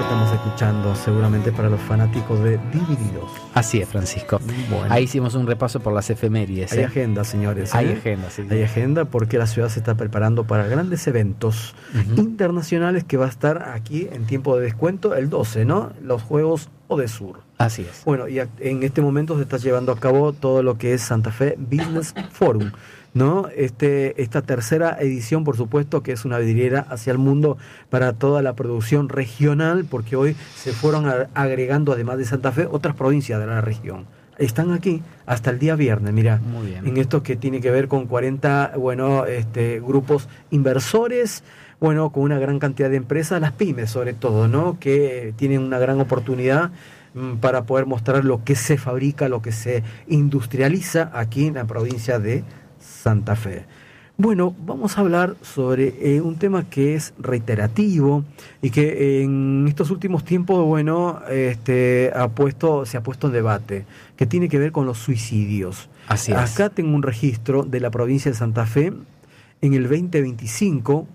estamos escuchando, seguramente para los fanáticos de Divididos. Así es, Francisco. Bueno. Ahí hicimos un repaso por las efemérides. Hay agenda, señores. Hay agenda, sí. Hay agenda porque la ciudad se está preparando para grandes eventos internacionales que va a estar aquí en tiempo de descuento el 12, ¿no? Los Juegos Odesur. Así es. Bueno, y en este momento se está llevando a cabo todo lo que es Santa Fe Business Forum, ¿no? Esta tercera edición, por supuesto, que es una vidriera hacia el mundo para toda la producción regional, porque hoy se fueron agregando, además de Santa Fe, otras provincias de la región. Están aquí hasta el día viernes, mira, muy bien. En esto que tiene que ver con 40, grupos inversores, bueno, con una gran cantidad de empresas, las pymes sobre todo, ¿no? Que tienen una gran oportunidad para poder mostrar lo que se fabrica, lo que se industrializa aquí en la provincia de Santa Fe. Bueno, vamos a hablar sobre un tema que es reiterativo y que en estos últimos tiempos, bueno, se ha puesto en debate, que tiene que ver con los suicidios. Así es. Acá tengo un registro de la provincia de Santa Fe en el 2025,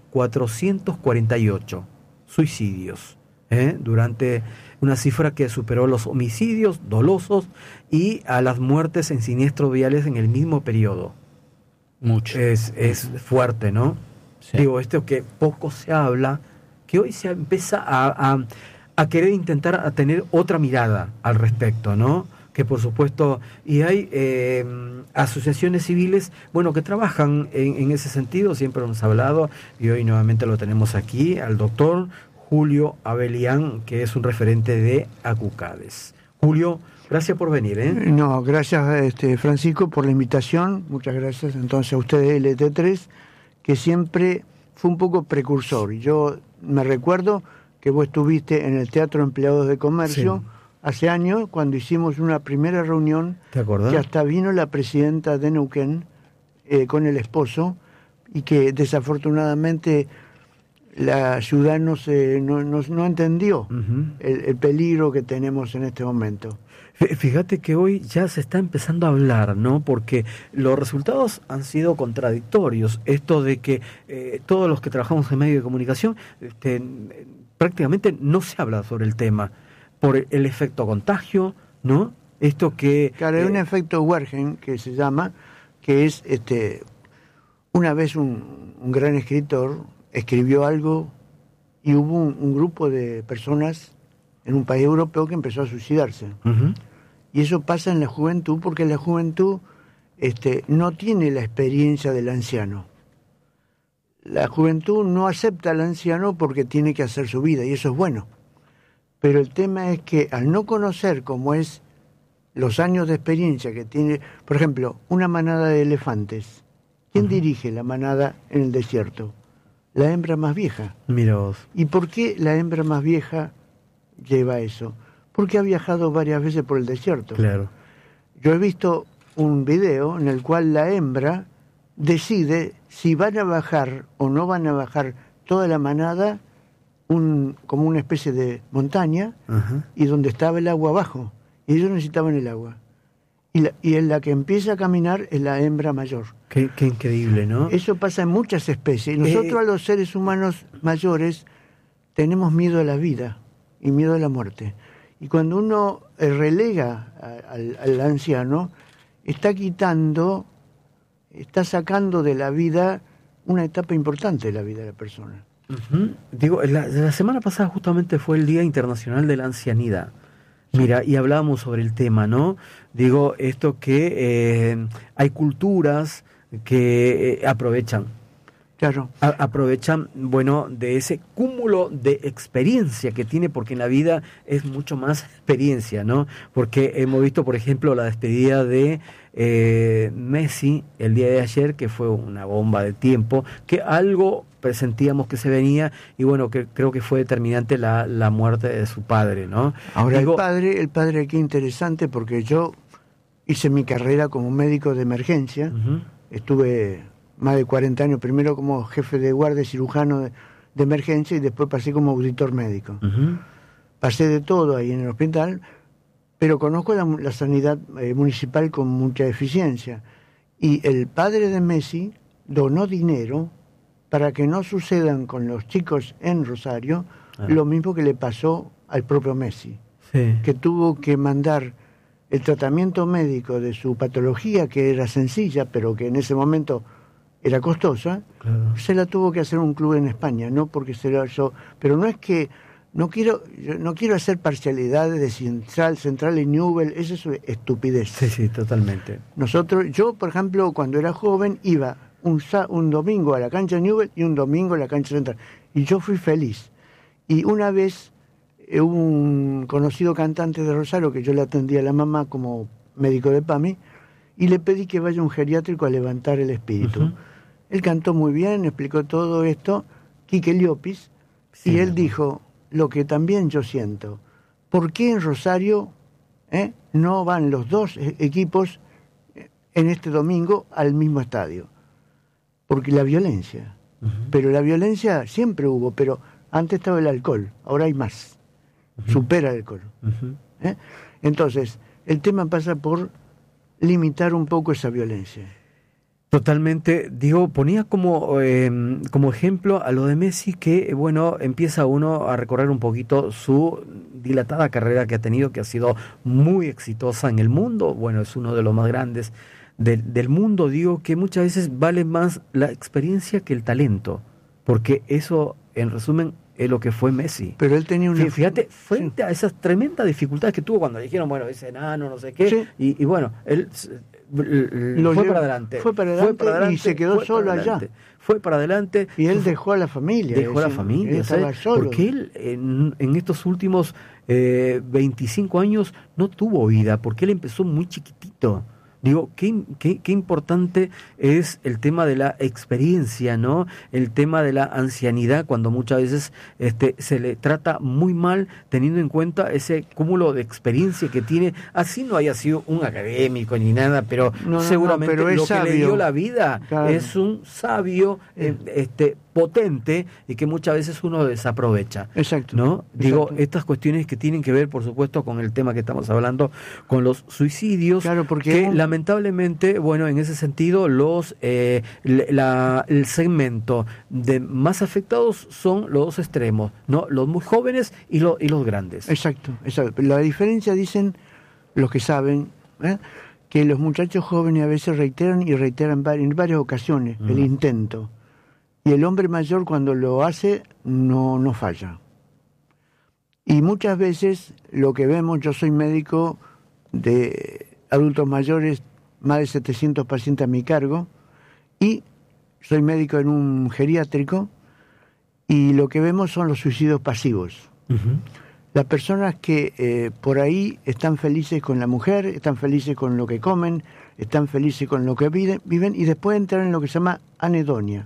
448 suicidios, durante una cifra que superó los homicidios dolosos y a las muertes en siniestros viales en el mismo periodo. Mucho. Es fuerte, ¿no? Sí. Digo, esto que poco se habla, que hoy se empieza a querer intentar a tener otra mirada al respecto, ¿no? Que por supuesto, y hay asociaciones civiles, bueno, que trabajan en ese sentido, siempre hemos hablado, y hoy nuevamente lo tenemos aquí, al doctor Julio Abelián, que es un referente de ACUCADES. Julio, gracias por venir, No, gracias Francisco por la invitación, muchas gracias entonces a ustedes LT3, que siempre fue un poco precursor. Yo me recuerdo que vos estuviste en el Teatro Empleados de Comercio, sí, hace años, cuando hicimos una primera reunión. ¿Te acordás? Que hasta vino la presidenta de Neuquén con el esposo, y que desafortunadamente la ciudad no entendió el peligro que tenemos en este momento. Fíjate que hoy ya se está empezando a hablar, ¿no? Porque los resultados han sido contradictorios. Esto de que todos los que trabajamos en medios de comunicación, prácticamente no se habla sobre el tema por el efecto contagio, ¿no? Esto que... Claro, hay un efecto Wergen que se llama, que es una vez un gran escritor escribió algo y hubo un grupo de personas en un país europeo que empezó a suicidarse. Y eso pasa en la juventud, porque la juventud no tiene la experiencia del anciano. La juventud no acepta al anciano porque tiene que hacer su vida, y eso es bueno. Pero el tema es que al no conocer cómo es los años de experiencia que tiene, por ejemplo, una manada de elefantes, ¿quién dirige la manada en el desierto? La hembra más vieja. Mira vos. ¿Y por qué la hembra más vieja lleva eso? Porque ha viajado varias veces por el desierto. Claro. Yo he visto un video en el cual la hembra decide si van a bajar o no van a bajar toda la manada, como una especie de montaña, y donde estaba el agua abajo. Y ellos necesitaban el agua. Y en la que empieza a caminar es la hembra mayor. Qué increíble, ¿no? Eso pasa en muchas especies. Nosotros a los seres humanos mayores tenemos miedo a la vida y miedo a la muerte. Y cuando uno relega al anciano, está sacando de la vida una etapa importante de la vida de la persona. Digo, la semana pasada justamente fue el Día Internacional de la Ancianidad. Mira, y hablábamos sobre el tema, ¿no? Digo, esto que hay culturas que aprovechan. Claro. Aprovechan, bueno, de ese cúmulo de experiencia que tiene, porque en la vida es mucho más experiencia, ¿no? Porque hemos visto, por ejemplo, la despedida de Messi el día de ayer, que fue una bomba de tiempo, que algo presentíamos que se venía, y bueno, que creo que fue determinante la muerte de su padre, ¿no? Ahora, el padre qué interesante, porque yo hice mi carrera como médico de emergencia, estuve más de 40 años, primero como jefe de guardia cirujano de emergencia, y después pasé como auditor médico. Pasé de todo ahí en el hospital, pero conozco la sanidad municipal con mucha eficiencia. Y el padre de Messi donó dinero para que no sucedan con los chicos en Rosario lo mismo que le pasó al propio Messi, Sí. que tuvo que mandar el tratamiento médico de su patología, que era sencilla, pero que en ese momento era costosa, Claro. se la tuvo que hacer un club en España, no porque se lo yo, pero no es que yo no quiero hacer parcialidades de Central y Newell, eso es estupidez. Sí, totalmente. Yo, por ejemplo, cuando era joven, iba un domingo a la cancha de Newell y un domingo a la cancha Central. Y yo fui feliz. Y una vez hubo un conocido cantante de Rosario, que yo le atendía a la mamá como médico de PAMI, y le pedí que vaya a un geriátrico a levantar el espíritu. Ujú. Él cantó muy bien, explicó todo esto, Quique Llopis, Sí, y él amor. dijo, lo que también yo siento, ¿por qué en Rosario no van los dos equipos en este domingo al mismo estadio? Porque la violencia. Ujú. Pero la violencia siempre hubo, pero antes estaba el alcohol, ahora hay más. Supera el alcohol. Ujú. Entonces, el tema pasa por limitar un poco esa violencia. Totalmente, digo, ponía como ejemplo a lo de Messi, que bueno, empieza uno a recorrer un poquito su dilatada carrera que ha tenido, que ha sido muy exitosa en el mundo. Bueno, es uno de los más grandes del mundo. Digo que muchas veces vale más la experiencia que el talento, porque eso, en resumen, es lo que fue Messi. Pero él tenía una... Fíjate, frente a esas tremendas dificultades que tuvo cuando le dijeron, bueno, ese enano, no sé qué, Sí. y bueno, él Lo fue llevó- para adelante. fue para adelante y se quedó fue para solo allá. adelante, Fue para adelante. Y él dejó a la familia. Dejó a la es decir, familia, él estaba ¿sabes? solo. Porque él en estos últimos 25 años no tuvo vida, porque él empezó muy chiquitito. Digo, qué importante es el tema de la experiencia, ¿no? El tema de la ancianidad, cuando muchas veces se le trata muy mal, teniendo en cuenta ese cúmulo de experiencia que tiene, así no haya sido un académico ni nada, pero No, seguramente pero es lo que le dio sabio. la vida Claro. es un sabio potente, y que muchas veces uno desaprovecha. Exacto. ¿No? Digo, Exacto. estas cuestiones que tienen que ver, por supuesto, con el tema que estamos hablando, con los suicidios, Claro, porque que lamentablemente, bueno, en ese sentido, el segmento de más afectados son los dos extremos, ¿no? Los muy jóvenes y los grandes. Exacto. La diferencia, dicen los que saben, que los muchachos jóvenes a veces reiteran en varias ocasiones el intento. Y el hombre mayor, cuando lo hace, no falla. Y muchas veces lo que vemos, yo soy médico de adultos mayores, más de 700 pacientes a mi cargo, y soy médico en un geriátrico, y lo que vemos son los suicidios pasivos. Ujú. Las personas que por ahí están felices con la mujer, están felices con lo que comen, están felices con lo que viven, y después entran en lo que se llama anedonia.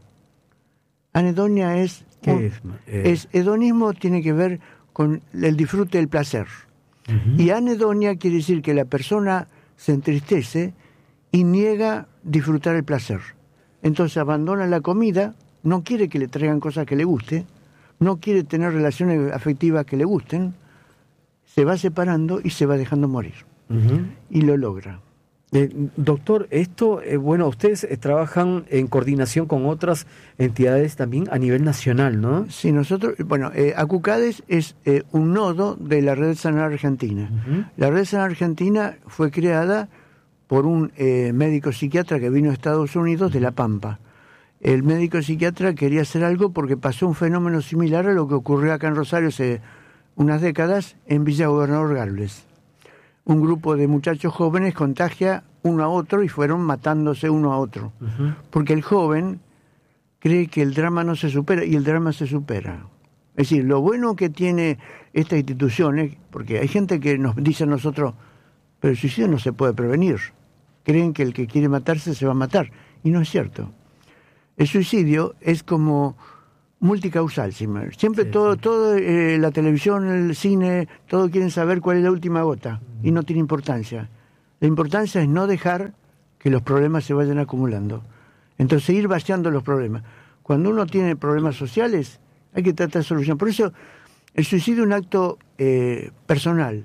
Anedonia ¿Qué es? hedonismo tiene que ver con el disfrute del placer. Ujú. Y anedonia quiere decir que la persona se entristece y niega disfrutar el placer. Entonces abandona la comida, no quiere que le traigan cosas que le guste, no quiere tener relaciones afectivas que le gusten, se va separando y se va dejando morir. Ujú. Y lo logra. Doctor, esto, bueno, ustedes trabajan en coordinación con otras entidades también a nivel nacional, ¿no? Sí, nosotros, Acucades es un nodo de la Red Sanar Argentina. Ujú. La Red Sanar Argentina fue creada por un médico psiquiatra que vino a Estados Unidos de La Pampa. El médico psiquiatra quería hacer algo porque pasó un fenómeno similar a lo que ocurrió acá en Rosario hace unas décadas en Villa Gobernador Galvez. Un grupo de muchachos jóvenes contagia uno a otro y fueron matándose uno a otro. Ujú. Porque el joven cree que el drama no se supera y el drama se supera. Es decir, lo bueno que tiene esta institución, porque hay gente que nos dice a nosotros, pero el suicidio no se puede prevenir. Creen que el que quiere matarse se va a matar. Y no es cierto. El suicidio es como multicausal, Siempre Sí, todo la televisión, el cine, todo quieren saber cuál es la última gota y no tiene importancia. La importancia es no dejar que los problemas se vayan acumulando. Entonces ir vaciando los problemas. Cuando uno tiene problemas sociales, hay que tratar de solución. Por eso el suicidio es un acto personal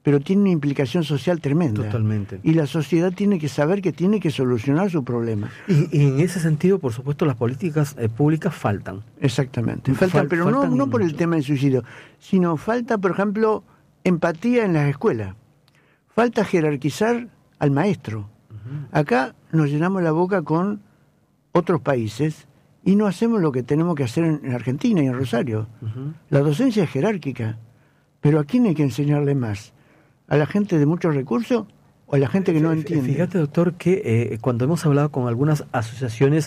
pero tiene una implicación social tremenda. Totalmente. Y la sociedad tiene que saber que tiene que solucionar su problema. Y en ese sentido, por supuesto, las políticas públicas faltan. Exactamente. Faltan, pero no por el tema del suicidio, sino falta, por ejemplo, empatía en las escuelas. Falta jerarquizar al maestro. Acá nos llenamos la boca con otros países y no hacemos lo que tenemos que hacer en Argentina y en Rosario. La docencia es jerárquica, pero ¿a quién hay que enseñarle más? ¿A la gente de muchos recursos o a la gente que no entiende? Fíjate, doctor, que cuando hemos hablado con algunas asociaciones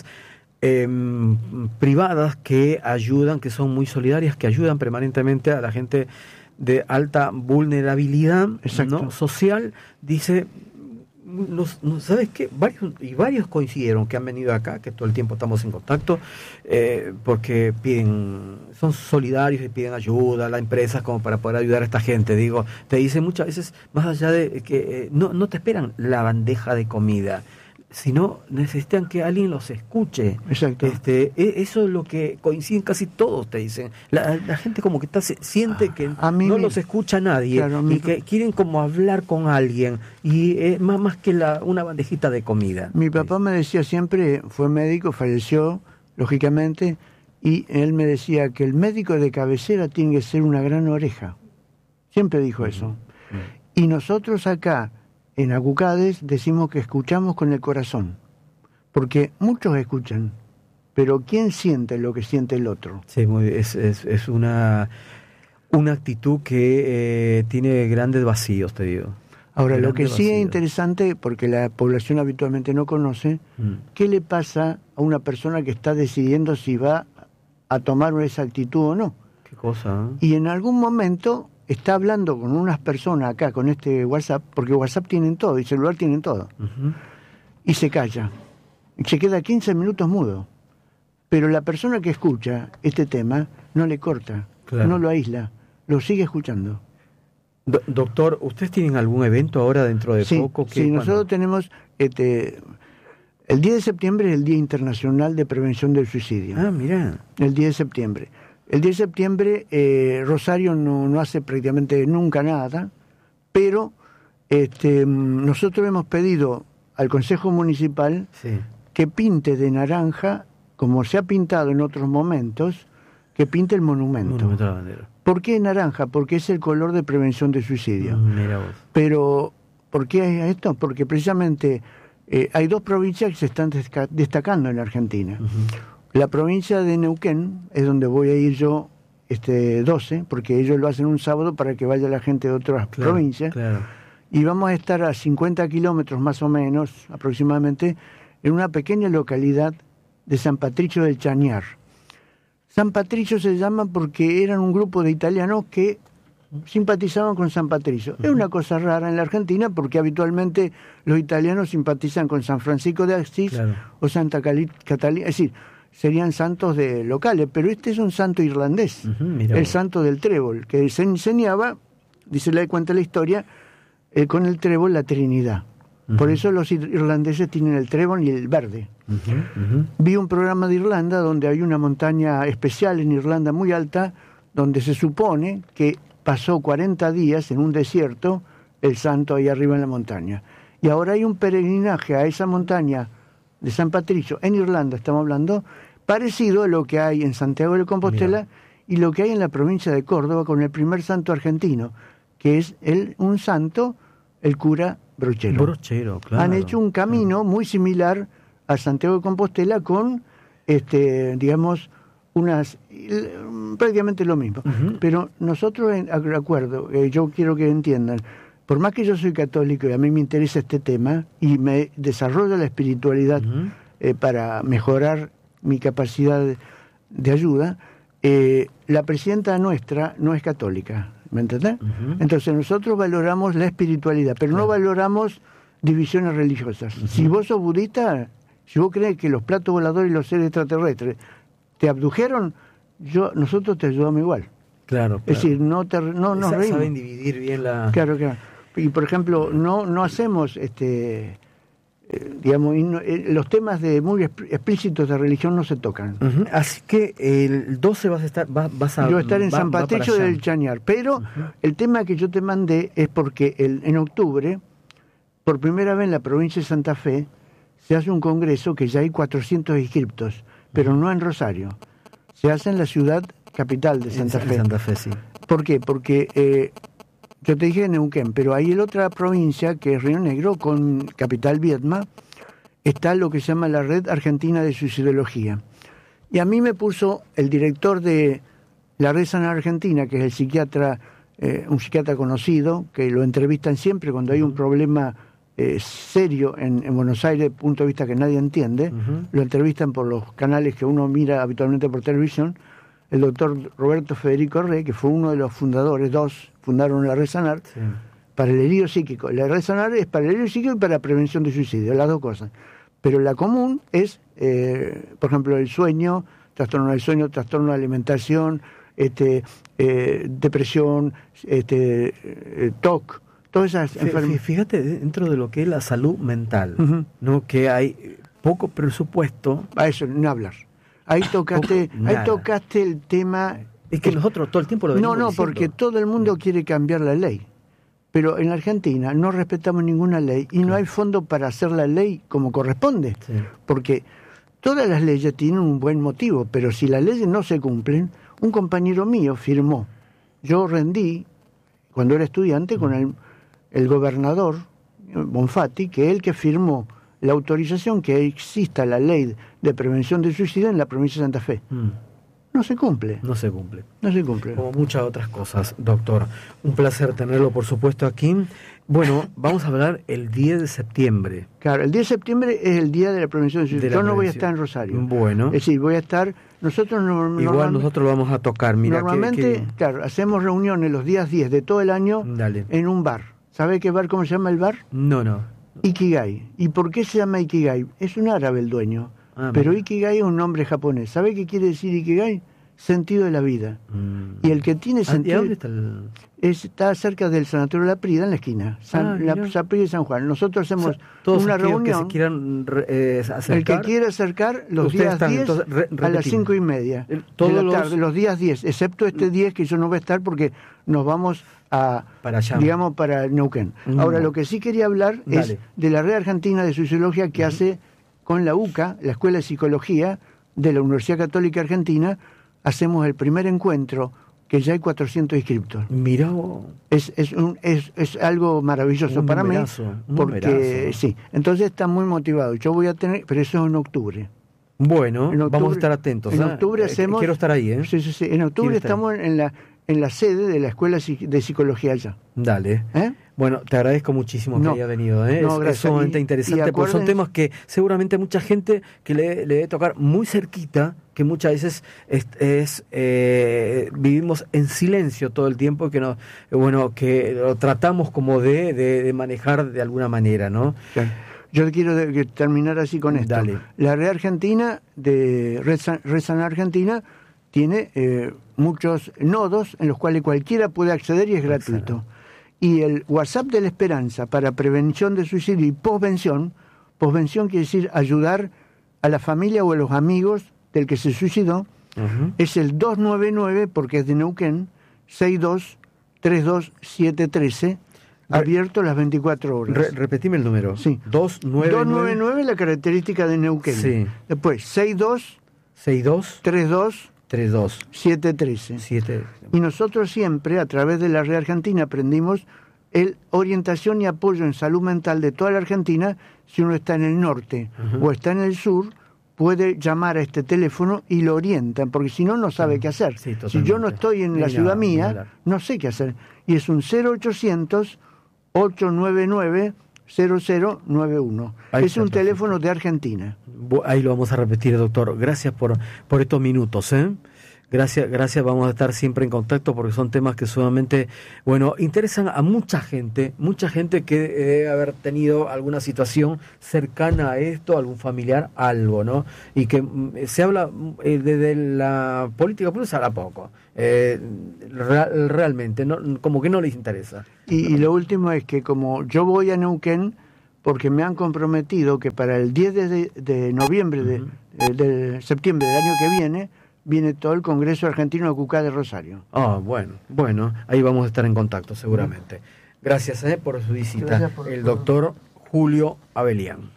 privadas que ayudan, que son muy solidarias, que ayudan permanentemente a la gente de alta vulnerabilidad, ¿no?, social, dice... ¿Sabes qué? Varios coincidieron que han venido acá, que todo el tiempo estamos en contacto, porque son solidarios y piden ayuda a las empresas como para poder ayudar a esta gente. Digo, te dicen muchas veces, más allá de que no te esperan la bandeja de comida, sino necesitan que alguien los escuche. Exacto. Eso es lo que coinciden casi todos, te dicen. La gente como que siente que no los escucha nadie, claro, y que quieren como hablar con alguien, y más que una bandejita de comida. Mi papá me decía siempre, fue médico, falleció, lógicamente, y él me decía que el médico de cabecera tiene que ser una gran oreja. Siempre dijo eso. Y nosotros acá, en Acucades, decimos que escuchamos con el corazón, porque muchos escuchan, pero ¿quién siente lo que siente el otro? Sí, es una actitud que tiene grandes vacíos, te digo. Ahora, lo que sí es interesante, porque la población habitualmente no conoce, ¿qué le pasa a una persona que está decidiendo si va a tomar esa actitud o no? ¿Qué cosa? Y en algún momento... está hablando con unas personas acá, con este WhatsApp, porque WhatsApp tienen todo y celular tienen todo, y se calla, y se queda 15 minutos mudo. Pero la persona que escucha este tema no le corta, claro, no lo aísla, lo sigue escuchando. Doctor, ¿ustedes tienen algún evento ahora dentro de poco? Sí, nosotros tenemos... el 10 de septiembre es el Día Internacional de Prevención del Suicidio. Ah, mira. El 10 de septiembre. El 10 de septiembre Rosario no hace prácticamente nunca nada, pero nosotros hemos pedido al Consejo Municipal que pinte de naranja, como se ha pintado en otros momentos, que pinte el monumento. ¿Por qué naranja? Porque es el color de prevención de suicidio. Mira vos. Pero, ¿por qué esto? Porque precisamente hay dos provincias que se están destacando en Argentina. La provincia de Neuquén es donde voy a ir yo 12, porque ellos lo hacen un sábado para que vaya la gente de otras provincias. Claro. Y vamos a estar a 50 kilómetros más o menos, aproximadamente, en una pequeña localidad de San Patricio del Chañar. San Patricio se llama porque eran un grupo de italianos que simpatizaban con San Patricio. Es una cosa rara en la Argentina porque habitualmente los italianos simpatizan con San Francisco de Asís, claro, o Santa Catalina, es decir, serían santos locales, pero este es un santo irlandés, el santo del trébol, que se enseñaba, cuenta la historia, con el trébol la Trinidad. Por eso los irlandeses tienen el trébol y el verde. Vi un programa de Irlanda donde hay una montaña especial en Irlanda muy alta, donde se supone que pasó 40 días en un desierto el santo ahí arriba en la montaña. Y ahora hay un peregrinaje a esa montaña de San Patricio, en Irlanda estamos hablando, parecido a lo que hay en Santiago de Compostela. Mira. Y lo que hay en la provincia de Córdoba con el primer santo argentino, que es un santo, el cura Brochero. Brochero, claro. Han hecho un camino muy similar a Santiago de Compostela con, digamos, prácticamente lo mismo. Pero nosotros, de acuerdo, yo quiero que entiendan, por más que yo soy católico y a mí me interesa este tema y me desarrolla la espiritualidad para mejorar mi capacidad de ayuda, la presidenta nuestra no es católica, ¿me entendés? Entonces nosotros valoramos la espiritualidad, pero no valoramos divisiones religiosas. Si vos sos budista, si vos crees que los platos voladores y los seres extraterrestres te abdujeron, nosotros te ayudamos igual. Claro. Es decir, no nos reímos. Saben dividir bien la... Claro. Y por ejemplo, no hacemos digamos, los temas de muy explícitos de religión no se tocan. Ujú. Así que el 12 vas a Yo voy a estar en San para Patricio allá. del Chañar, pero el tema que yo te mandé es porque en octubre, por primera vez en la provincia de Santa Fe, se hace un congreso que ya hay 400 inscriptos, pero no en Rosario. Se hace en la ciudad capital de Santa Fe. Santa Fe, sí. ¿Por qué? Porque yo te dije Neuquén, pero hay en otra provincia, que es Río Negro, con capital Viedma, está lo que se llama la Red Argentina de Suicidología. Y a mí me puso el director de la Red Sana Argentina, que es el psiquiatra, un psiquiatra conocido, que lo entrevistan siempre cuando hay un problema serio en Buenos Aires, punto de vista que nadie entiende, lo entrevistan por los canales que uno mira habitualmente por televisión, el doctor Roberto Federico Rey, que fue uno de los fundadores, dos fundaron la Red Sanar, Sí. para el herido psíquico. La Red Sanar es para el herido psíquico y para prevención de suicidio, las dos cosas. Pero la común es, por ejemplo, el sueño, trastorno del sueño, trastorno de alimentación, depresión, TOC, todas esas enfermedades. Fíjate, dentro de lo que es la salud mental, Ujú. ¿no? Que hay poco presupuesto. A eso, no hablar. Ahí tocaste el tema. Es que nosotros todo el tiempo lo No, venimos diciendo. porque todo el mundo quiere cambiar la ley. Pero en la Argentina no respetamos ninguna ley y no hay fondo para hacer la ley como corresponde. Sí. Porque todas las leyes tienen un buen motivo, pero si las leyes no se cumplen, un compañero mío firmó. Yo rendí, cuando era estudiante, con el gobernador Bonfatti, que es el que firmó la autorización que exista la ley de prevención del suicidio en la provincia de Santa Fe. No se cumple, No se cumple. no se cumple. Como muchas otras cosas, doctor. Un placer tenerlo, por supuesto, aquí. Bueno, vamos a hablar el 10 de septiembre. Claro, el 10 de septiembre es el día de la prevención del suicidio. De la Yo no voy a prevención. estar en Rosario. Bueno. Es decir, voy a estar... Nosotros Igual nosotros lo vamos a tocar. Mira, normalmente, claro, hacemos reuniones los días 10 de todo el año Dale. en un bar. ¿Sabe qué bar, cómo se llama el bar? No. Ikigai. ¿Y por qué se llama Ikigai? Es un árabe el dueño. Ah, pero mira. Ikigai es un nombre japonés. ¿Sabe qué quiere decir Ikigai? Sentido de la vida. Y el que tiene ¿Y sentido... dónde está el...? Está cerca del Sanatorio La Prida, en la esquina. Mira. La Prida y San Juan. Nosotros hacemos Todos una aquellos reunión. que se quieran acercar. El que quiera acercar los Ustedes días están, 10 entonces, a las repetimos. 5:30 Todos de la los- tarde, los días 10, excepto este 10 que yo no voy a estar porque nos vamos Para allá. digamos, para Neuquén. Ahora, lo que sí quería hablar es Dale. de la Red Argentina de Suicidología que hace con la UCA, la Escuela de Psicología de la Universidad Católica Argentina. Hacemos el primer encuentro, que ya hay 400 inscriptos. Mirá vos. Es algo maravilloso Un para mí, numerazo, un porque numerazo. sí, entonces está muy motivado. Yo voy a tener, pero eso es en octubre. Bueno, En octubre- vamos a estar atentos. En ¿eh? octubre hacemos... Quiero estar ahí, ¿eh? Sí. En octubre Quiero estar estamos en la sede de la Escuela de Psicología allá. Dale. ¿Eh? Bueno, te agradezco muchísimo que No, haya venido. ¿eh? no, Es gracias. sumamente Y interesante porque son acuérdense- temas que seguramente mucha gente que le debe tocar muy cerquita, que muchas veces vivimos en silencio todo el tiempo, que no, bueno, que lo tratamos como de manejar de alguna manera, ¿no? Claro. Yo quiero terminar así con esto. Dale. La Red Argentina, de Red Sana Argentina, tiene muchos nodos en los cuales cualquiera puede acceder y es gratuito. Y el WhatsApp de la Esperanza para prevención de suicidio y posvención quiere decir ayudar a la familia o a los amigos del que se suicidó, es el 299, porque es de Neuquén, 62-32-713, abierto las 24 horas. Repetime el número. Sí. 299 la característica de Neuquén. Sí. Después 62 62 32 32 713. 7. Y nosotros siempre, a través de la Red Argentina, aprendimos orientación y apoyo en salud mental de toda la Argentina. Si uno está en el norte o está en el sur, puede llamar a este teléfono y lo orientan, porque si no, no sabe qué hacer. Sí, Si yo no totalmente. estoy en la Ni ciudad nada, ni mía, hablar. no sé qué hacer. Y es un 0800 899 0091. Ahí Es está, un perfecto. teléfono de Argentina. Ahí lo vamos a repetir, doctor. Gracias por estos minutos, ¿eh? Gracias, vamos a estar siempre en contacto porque son temas que sumamente, bueno, interesan a mucha gente que debe haber tenido alguna situación cercana a esto, algún familiar, algo, ¿no? Y que se habla de la política pública, se habla poco. Realmente, ¿no? Como que no les interesa. Y lo último es que como yo voy a Neuquén, porque me han comprometido que para el 10 de noviembre, de septiembre del año que viene todo el Congreso Argentino de Cucá de Rosario. Bueno, ahí vamos a estar en contacto seguramente. Gracias por su visita, el doctor Julio Abelián.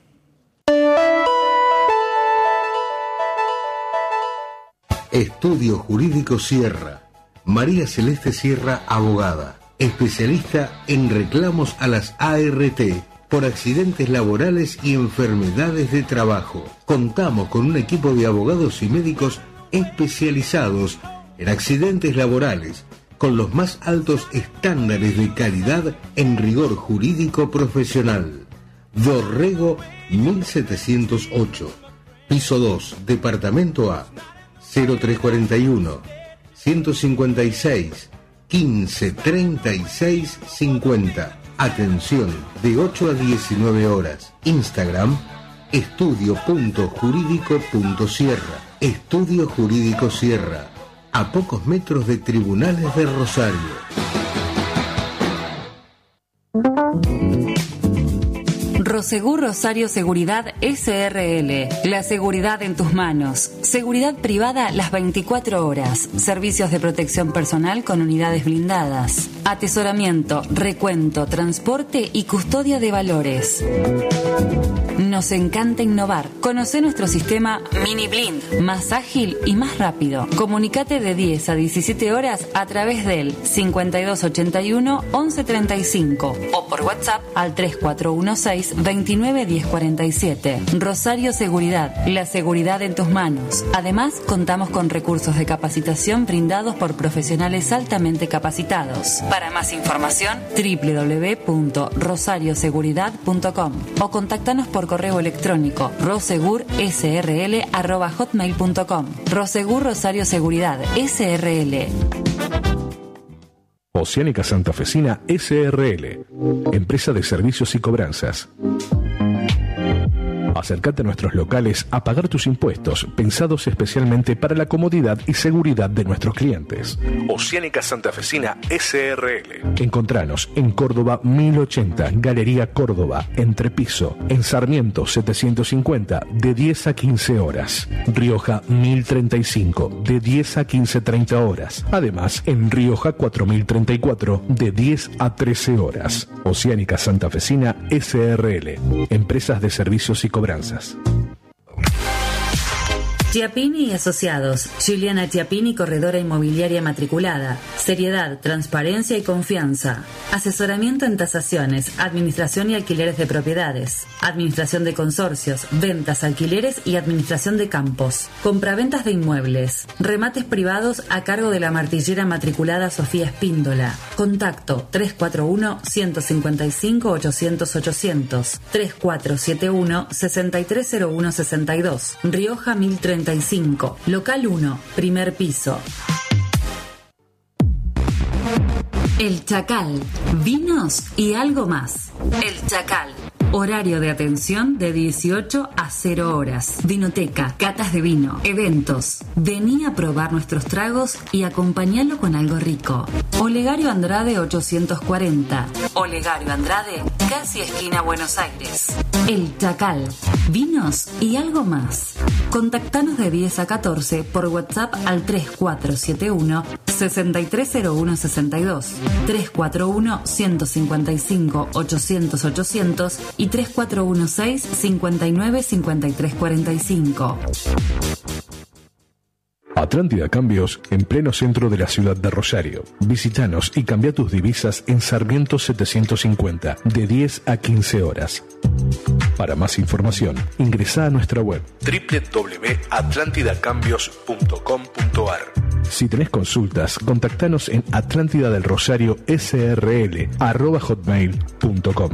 Estudio Jurídico Sierra. María Celeste Sierra, abogada, especialista en reclamos a las ART por accidentes laborales y enfermedades de trabajo. Contamos con un equipo de abogados y médicos especializados en accidentes laborales, con los más altos estándares de calidad en rigor jurídico profesional. Dorrego 1708, piso 2, departamento A, 0341 156 15 36 50. Atención, de 8 a 19 horas. Instagram, estudio.jurídico.sierra. Estudio Jurídico Sierra, a pocos metros de Tribunales de Rosario. Prosegur Rosario Seguridad SRL. La seguridad en tus manos. Seguridad privada las 24 horas. Servicios de protección personal con unidades blindadas. Atesoramiento, recuento, transporte y custodia de valores. Nos encanta innovar. Conoce nuestro sistema Mini Blind, más ágil y más rápido. Comunicate de 10 a 17 horas a través del 5281 1135 o por WhatsApp al 3416 29 1047. Rosario Seguridad, la seguridad en tus manos. Además, contamos con recursos de capacitación brindados por profesionales altamente capacitados. Para más información, www.rosarioseguridad.com o contáctanos por correo electrónico rosegursrl@hotmail.com. Rosegur Rosario Seguridad SRL. Oceánica Santafesina SRL, empresa de servicios y cobranzas. Acércate a nuestros locales a pagar tus impuestos, pensados especialmente para la comodidad y seguridad de nuestros clientes. Oceánica Santafesina SRL. Encontranos en Córdoba 1080, Galería Córdoba, Entrepiso, en Sarmiento 750, de 10 a 15 horas. Rioja 1035, de 10 a 15:30 horas. Además, en Rioja 4034, de 10 a 13 horas. Oceánica Santafesina SRL, empresas de servicios y cobranzas. Chiappini y Asociados. Juliana Chiappini, corredora inmobiliaria matriculada. Seriedad, transparencia y confianza. Asesoramiento en tasaciones, administración y alquileres de propiedades. Administración de consorcios, ventas, alquileres y administración de campos. Compraventas de inmuebles. Remates privados a cargo de la martillera matriculada Sofía Espíndola. Contacto 341-155-800-800. 3471-630162. Rioja 1035. Local 1, primer piso. El Chacal, vinos y algo más. El Chacal. Horario de atención de 18 a 0 horas. Vinoteca, catas de vino, eventos. Vení a probar nuestros tragos y acompañalo con algo rico. Olegario Andrade 840. Olegario Andrade, casi esquina Buenos Aires. El Chacal, vinos y algo más. Contactanos de 10 a 14 por WhatsApp al 3471 630162, 341 155 800 800 y 3416 59 53 45. Atlántida Cambios, en pleno centro de la ciudad de Rosario. Visítanos y cambia tus divisas en Sarmiento 750, de 10 a 15 horas. Para más información, ingresá a nuestra web www.atlantidacambios.com.ar. Si tenés consultas, contactanos en atlantidadelrosario@hotmail.com.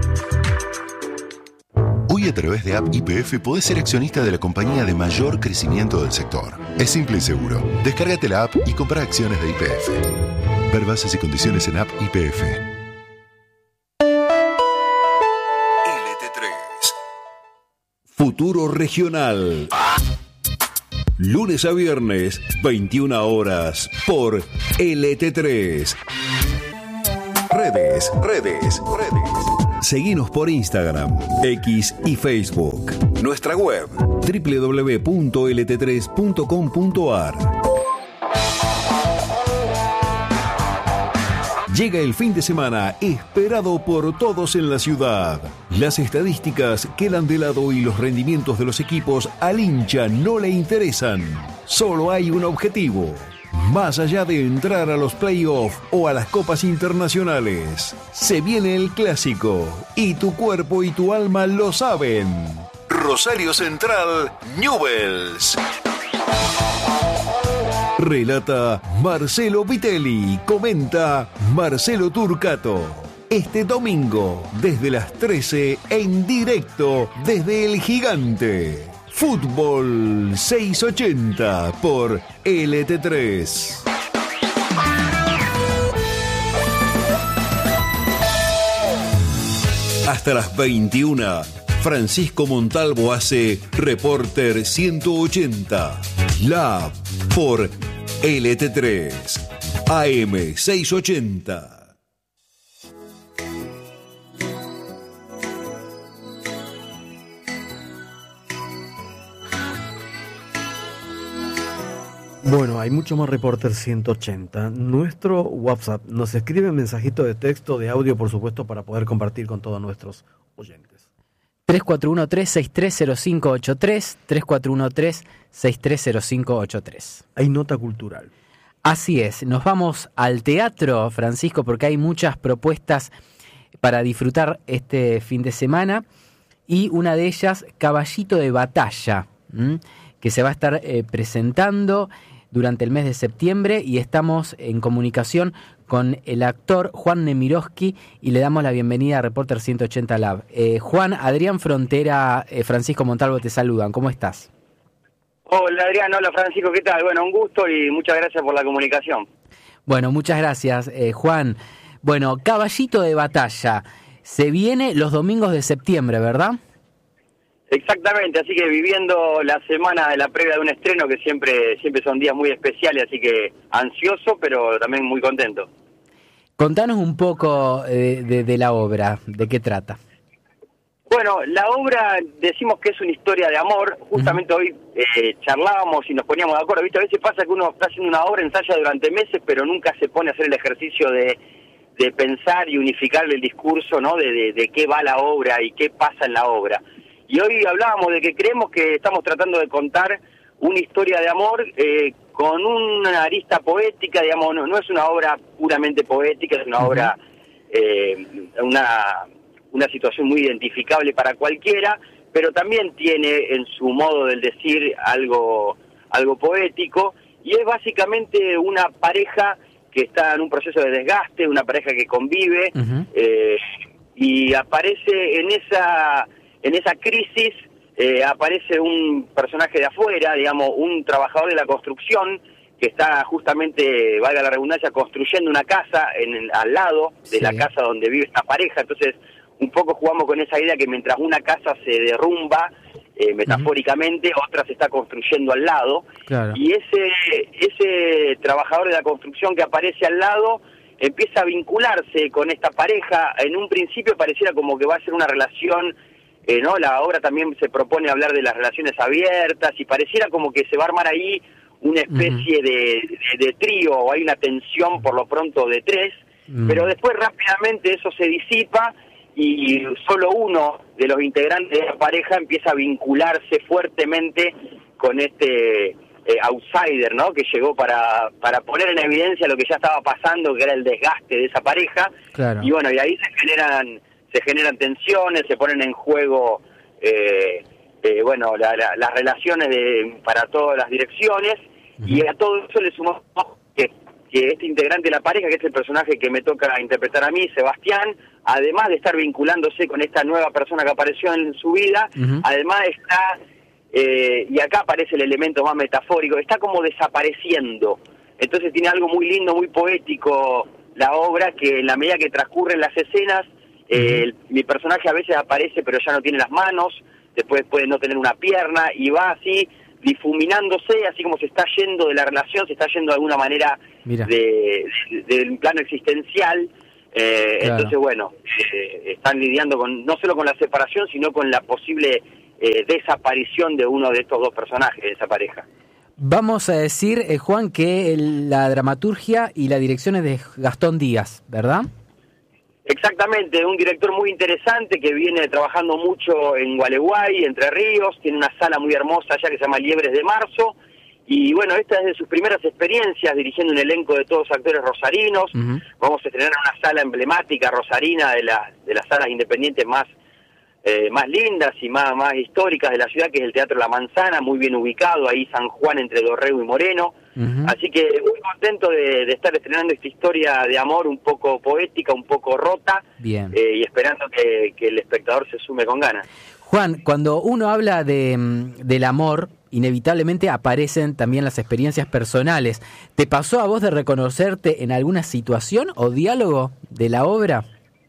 Hoy a través de App YPF podés ser accionista de la compañía de mayor crecimiento del sector. Es simple y seguro. Descárgate la app y compra acciones de YPF. Ver bases y condiciones en App YPF. LT3 Futuro Regional. Lunes a viernes, 21 horas, por LT3. Redes. Seguinos por Instagram, X y Facebook. Nuestra web www.lt3.com.ar. Llega el fin de semana esperado por todos en la ciudad. Las estadísticas quedan de lado y los rendimientos de los equipos al hincha no le interesan. Solo hay un objetivo. Más allá de entrar a los playoffs o a las copas internacionales, se viene el clásico y tu cuerpo y tu alma lo saben. Rosario Central, Newell's. Relata Marcelo Vitelli, comenta Marcelo Turcato. Este domingo, desde las 13, en directo desde El Gigante. Fútbol 680 por LT3. Hasta las 21, Francisco Montalvo hace Reporter 180. Live por LT3. AM 680. Bueno, hay mucho más Reporter 180. Nuestro WhatsApp nos escribe mensajito de texto, de audio, por supuesto, para poder compartir con todos nuestros oyentes. 3413-630583, 3413-630583. Hay nota cultural. Así es, nos vamos al teatro, Francisco, porque hay muchas propuestas para disfrutar este fin de semana, y una de ellas, Caballito de Batalla, que se va a estar presentando durante el mes de septiembre, y estamos en comunicación con el actor Juan Nemirovsky y le damos la bienvenida a Reporter 180 Lab. Juan, Adrián Frontera, Francisco Montalvo te saludan, ¿cómo estás? Hola Adrián, hola Francisco, ¿qué tal? Bueno, un gusto y muchas gracias por la comunicación. Bueno, muchas gracias, Juan. Bueno, Caballito de Batalla, se viene los domingos de septiembre, ¿verdad? Exactamente, así que viviendo la semana de la previa de un estreno, que siempre son días muy especiales, así que ansioso, pero también muy contento. Contanos un poco de la obra, ¿de qué trata? Bueno, la obra decimos que es una historia de amor. Justamente hoy charlábamos y nos poníamos de acuerdo. ¿Viste? A veces pasa que uno está haciendo una obra, ensaya durante meses, pero nunca se pone a hacer el ejercicio de pensar y unificar el discurso, ¿no? De qué va la obra y qué pasa en la obra. Y hoy hablábamos de que creemos que estamos tratando de contar una historia de amor con una arista poética, digamos, no es una obra puramente poética, es una obra, una situación muy identificable para cualquiera, pero también tiene en su modo del decir algo poético, y es básicamente una pareja que está en un proceso de desgaste, una pareja que convive, y aparece en esa crisis, aparece un personaje de afuera, digamos, un trabajador de la construcción que está justamente, valga la redundancia, construyendo una casa al lado de la casa donde vive esta pareja. Entonces, un poco jugamos con esa idea que mientras una casa se derrumba, metafóricamente, otra se está construyendo al lado. Claro. Y ese trabajador de la construcción que aparece al lado empieza a vincularse con esta pareja. En un principio pareciera como que va a ser una relación, ¿no? La obra también se propone hablar de las relaciones abiertas y pareciera como que se va a armar ahí una especie de trío, o hay una tensión por lo pronto de tres, pero después rápidamente eso se disipa y solo uno de los integrantes de la pareja empieza a vincularse fuertemente con este outsider, ¿no? Que llegó para poner en evidencia lo que ya estaba pasando, que era el desgaste de esa pareja. Claro. Y bueno, y ahí se generan tensiones, se ponen en juego bueno, las relaciones para todas las direcciones, y a todo eso le sumamos que este integrante de la pareja, que es el personaje que me toca interpretar a mí, Sebastián, además de estar vinculándose con esta nueva persona que apareció en su vida, además está, y acá aparece el elemento más metafórico, está como desapareciendo. Entonces tiene algo muy lindo, muy poético la obra, que en la medida que transcurren las escenas, mi personaje a veces aparece pero ya no tiene las manos, después puede no tener una pierna, y va así difuminándose, así como se está yendo de la relación, se está yendo de alguna manera del plano existencial, Claro. Entonces, bueno, están lidiando no solo con la separación, sino con la posible desaparición de uno de estos dos personajes de esa pareja. Vamos a decir, Juan, que la dramaturgia y la dirección es de Gastón Díaz, ¿verdad? Exactamente, un director muy interesante que viene trabajando mucho en Gualeguay, Entre Ríos, tiene una sala muy hermosa allá que se llama Liebres de Marzo, y bueno, esta es de sus primeras experiencias dirigiendo un elenco de todos actores rosarinos. Uh-huh. Vamos a estrenar una sala emblemática rosarina de las salas independientes más lindas y más históricas de la ciudad, que es el Teatro La Manzana, muy bien ubicado, ahí San Juan entre Dorrego y Moreno. Uh-huh. Así que muy contento de estar estrenando esta historia de amor un poco poética, un poco rota, bien. Y esperando que el espectador se sume con ganas. Juan, cuando uno habla del amor, inevitablemente aparecen también las experiencias personales. ¿Te pasó a vos de reconocerte en alguna situación o diálogo de la obra?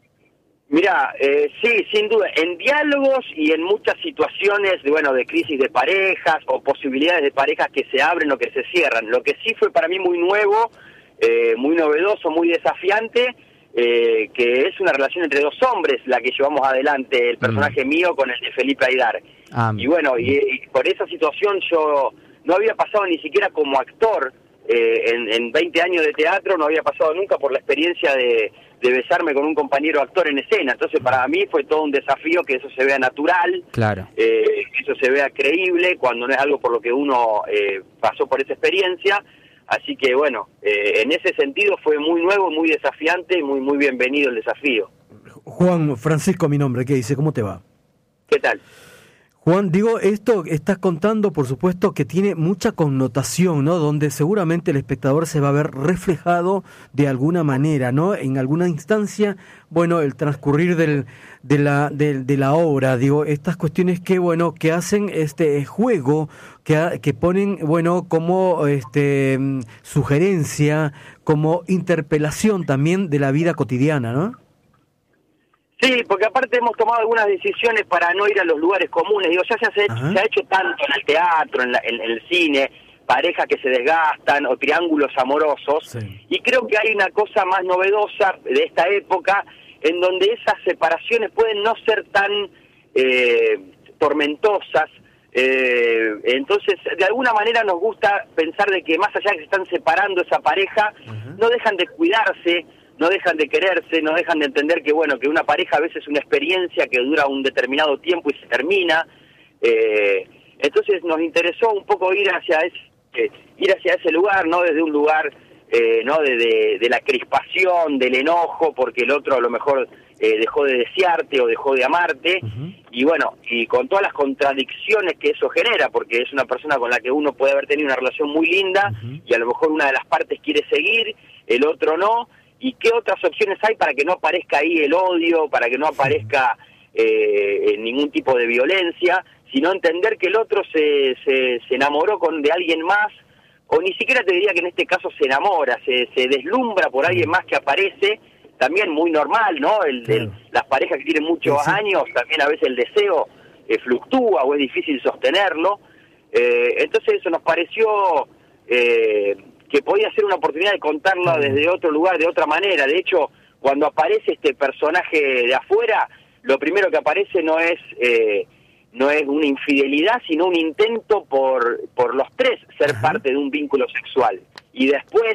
Mirá, sí, sin duda, en diálogos y en muchas situaciones de crisis de parejas o posibilidades de parejas que se abren o que se cierran. Lo que sí fue para mí muy nuevo, muy novedoso, muy desafiante, que es una relación entre dos hombres la que llevamos adelante, el personaje mío con el de Felipe Aydar. Y bueno, y por esa situación yo no había pasado ni siquiera como actor, en 20 años de teatro no había pasado nunca por la experiencia de besarme con un compañero actor en escena. Entonces para mí fue todo un desafío que eso se vea natural, claro, que eso se vea creíble cuando no es algo por lo que uno pasó por esa experiencia. Así que bueno, en ese sentido fue muy nuevo, muy desafiante y muy bienvenido el desafío. Juan Francisco, mi nombre, ¿qué dice? ¿Cómo te va? ¿Qué tal? Juan, digo, esto que estás contando, por supuesto, que tiene mucha connotación, ¿no? Donde seguramente el espectador se va a ver reflejado de alguna manera, ¿no? En alguna instancia, bueno, el transcurrir de la obra, digo, estas cuestiones que hacen este juego, que ponen, bueno, como sugerencia, como interpelación también de la vida cotidiana, ¿no? Sí, porque aparte hemos tomado algunas decisiones para no ir a los lugares comunes. Digo, ya se ha hecho tanto en el teatro, en el cine, parejas que se desgastan o triángulos amorosos. Sí. Y creo que hay una cosa más novedosa de esta época en donde esas separaciones pueden no ser tan tormentosas. Entonces, de alguna manera nos gusta pensar de que más allá de que se están separando esa pareja, no dejan de cuidarse, no dejan de quererse, no dejan de entender que que una pareja a veces es una experiencia que dura un determinado tiempo y se termina. Entonces nos interesó un poco ir hacia ese lugar, no desde un lugar no de la crispación, del enojo, porque el otro a lo mejor dejó de desearte o dejó de amarte, y con todas las contradicciones que eso genera, porque es una persona con la que uno puede haber tenido una relación muy linda, y a lo mejor una de las partes quiere seguir, el otro no. ¿Y qué otras opciones hay para que no aparezca ahí el odio, para que no aparezca ningún tipo de violencia, sino entender que el otro se enamoró de alguien más, o ni siquiera te diría que en este caso se enamora, se deslumbra por alguien más que aparece, también muy normal, ¿no? Las parejas que tienen muchos años, también a veces el deseo fluctúa o es difícil sostenerlo. Entonces eso nos pareció que podía ser una oportunidad de contarla desde otro lugar, de otra manera. De hecho, cuando aparece este personaje de afuera, lo primero que aparece no es una infidelidad, sino un intento por los tres ser parte de un vínculo sexual. Y después,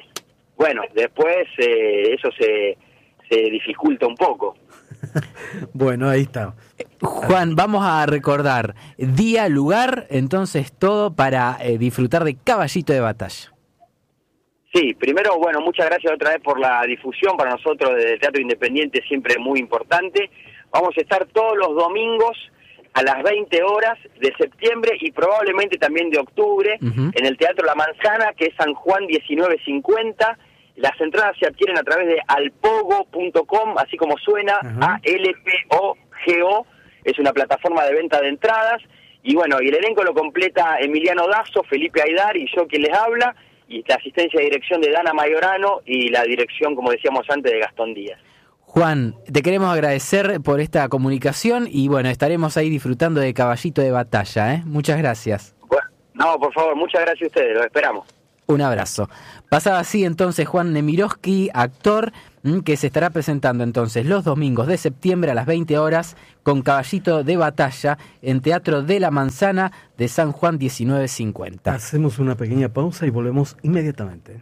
eso se dificulta un poco. Bueno, ahí está. Juan, vamos a recordar día, lugar, entonces todo para disfrutar de Caballito de Batalla. Sí, primero, muchas gracias otra vez por la difusión. Para nosotros desde Teatro Independiente siempre muy importante. Vamos a estar todos los domingos a las 20 horas de septiembre y probablemente también de octubre en el Teatro La Manzana, que es San Juan 1950. Las entradas se adquieren a través de alpogo.com, así como suena, ALPOGO. Es una plataforma de venta de entradas. Y y el elenco lo completa Emiliano Dazo, Felipe Aydar y yo quien les habla, y la asistencia de dirección de Dana Mayorano y la dirección, como decíamos antes, de Gastón Díaz. Juan, te queremos agradecer por esta comunicación y estaremos ahí disfrutando de Caballito de Batalla, ¿eh? Muchas gracias. No, por favor, muchas gracias a ustedes, los esperamos. Un abrazo. Pasaba así entonces Juan Nemirovsky, actor, que se estará presentando entonces los domingos de septiembre a las 20 horas con Caballito de Batalla en Teatro de la Manzana de San Juan 1950. Hacemos una pequeña pausa y volvemos inmediatamente.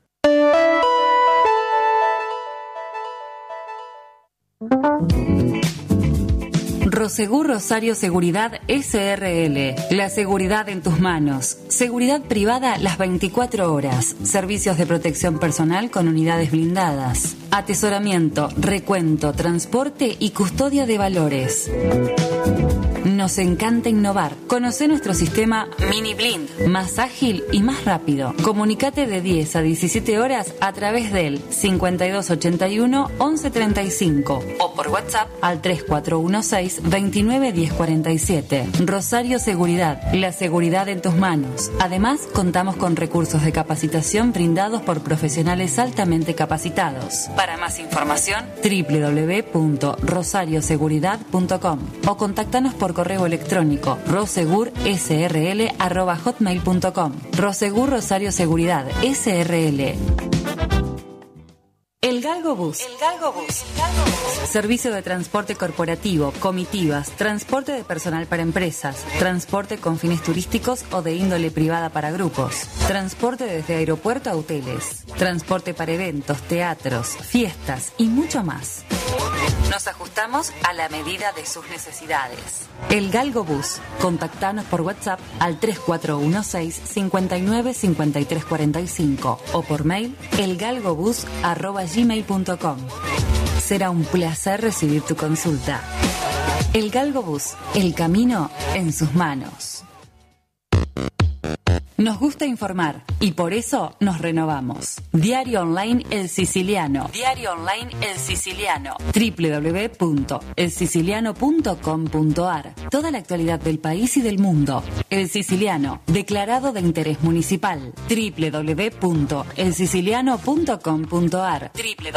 Prosegur Rosario Seguridad SRL. La seguridad en tus manos. Seguridad privada las 24 horas. Servicios de protección personal con unidades blindadas. Atesoramiento, recuento, transporte y custodia de valores. Nos encanta innovar. Conoce nuestro sistema Mini Blind, más ágil y más rápido. Comunicate de 10 a 17 horas a través del 5281-1135 o por WhatsApp al 3416-291047. Rosario Seguridad, la seguridad en tus manos. Además, contamos con recursos de capacitación brindados por profesionales altamente capacitados. Para más información, www.rosarioseguridad.com o contáctanos por correo electrónico rosegursrl@hotmail.com. Rosegur Rosario Seguridad SRL. El Galgo Bus. Servicio de transporte corporativo, comitivas, transporte de personal para empresas, transporte con fines turísticos o de índole privada para grupos, transporte desde aeropuerto a hoteles, transporte para eventos, teatros, fiestas y mucho más. Nos ajustamos a la medida de sus necesidades. El Galgo Bus. Contactanos por WhatsApp al 3416-595345 o por mail elgalgobus@gmail.com. Será un placer recibir tu consulta. El Galgo Bus. El camino en sus manos. Nos gusta informar y por eso nos renovamos. Diario Online El Siciliano. www.elsiciliano.com.ar. Toda la actualidad del país y del mundo. El Siciliano, declarado de interés municipal. www.elsiciliano.com.ar.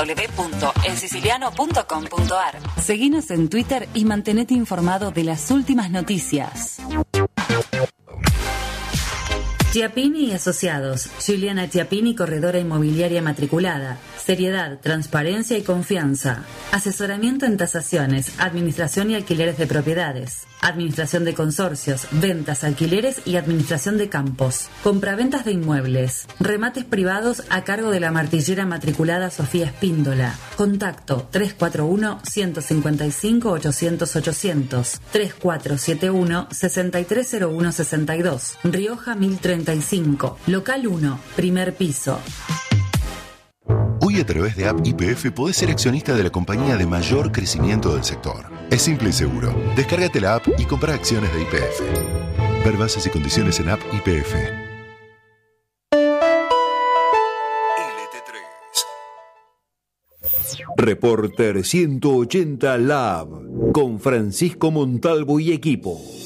www.elsiciliano.com.ar. Seguinos en Twitter y mantenete informado de las últimas noticias. Chiappini y Asociados. Juliana Chiappini, corredora inmobiliaria matriculada. Seriedad, transparencia y confianza. Asesoramiento en tasaciones, administración y alquileres de propiedades. Administración de consorcios, ventas, alquileres y administración de campos. Compraventas de inmuebles. Remates privados a cargo de la martillera matriculada Sofía Espíndola. Contacto 341-155-800-800. 3471-630162. Rioja 1035. Local 1, primer piso. Hoy a través de App YPF podés ser accionista de la compañía de mayor crecimiento del sector. Es simple y seguro. Descárgate la app y compra acciones de YPF. Ver bases y condiciones en App YPF. Reporter 180 Lab con Francisco Montalvo y equipo.